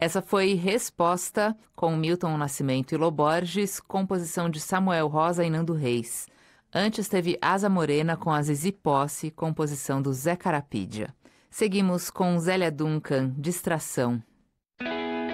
Essa foi Resposta, com Milton Nascimento e Lô Borges, composição de Samuel Rosa e Nando Reis. Antes teve Asa Morena com a Zizi Posse, composição do Zé Carapídia. Seguimos com Zélia Duncan, Distração.